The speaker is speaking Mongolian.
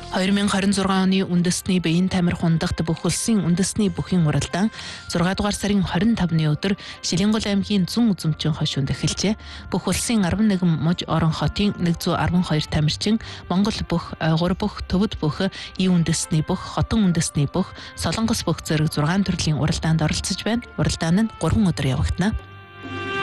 2026 оны үндэсний биеийн тамир хундагт бүх улсын үндэсний бүхий уралдаан 6 дугаар сарын 25-ны өдөр Шилэнгол аймгийн зүүн үзэмчин хошуунд эхэлжээ. Бүх улсын 11 муж орон хотын 112 тамирчин Монгол бүх, ойгуур бүх, төвөд бүх, ий үндэсний бүх, хотон үндэсний бүх, солонгос бүх зэрэг 6 төрлийн уралдаанд оролцож байна. Уралдаан нь 3 өдөр явагдана.